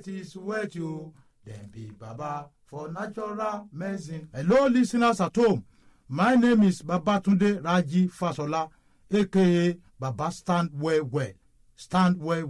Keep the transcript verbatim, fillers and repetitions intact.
get is wet you. Then be Baba for natural medicine. Hello, listeners at home. My name is Babatunde Raji Fasola, aka Baba Stand Well Well. Stand Well